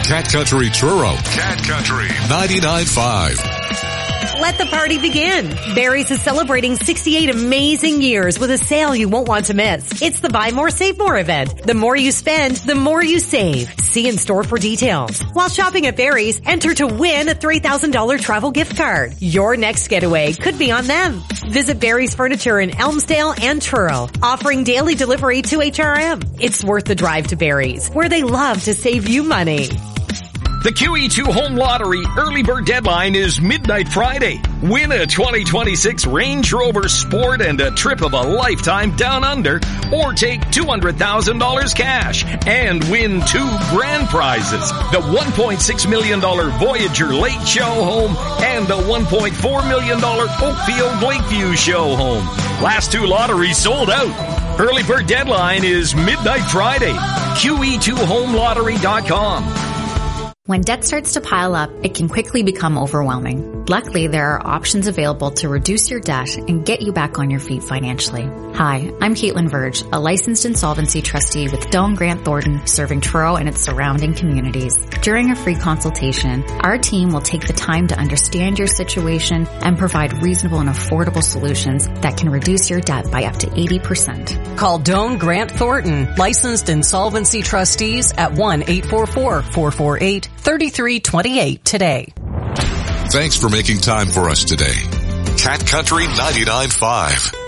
Cat Country Truro. Cat Country 99.5. Let the party begin. Barry's is celebrating 68 amazing years with a sale you won't want to miss. It's the Buy More, Save More event. The more you spend, the more you save. See in store for details. While shopping at Barry's, enter to win a $3,000 travel gift card. Your next getaway could be on them. Visit Barry's Furniture in Elmsdale and Truro, offering daily delivery to HRM. It's worth the drive to Barry's, where they love to save you money. The QE2 Home Lottery early bird deadline is midnight Friday. Win a 2026 Range Rover Sport and a trip of a lifetime down under, or take $200,000 cash and win 2 grand prizes. The $1.6 million Voyager Lake Show Home and the $1.4 million Oakfield Lakeview Show Home. Last 2 lotteries sold out. Early bird deadline is midnight Friday. QE2HomeLottery.com. When debt starts to pile up, it can quickly become overwhelming. Luckily, there are options available to reduce your debt and get you back on your feet financially. Hi, I'm Caitlin Verge, a licensed insolvency trustee with Dome Grant Thornton, serving Truro and its surrounding communities. During a free consultation, our team will take the time to understand your situation and provide reasonable and affordable solutions that can reduce your debt by up to 80%. Call Dome Grant Thornton, licensed insolvency trustees at 1-844-448-3328 today. Thanks for making time for us today. Cat Country 99.5.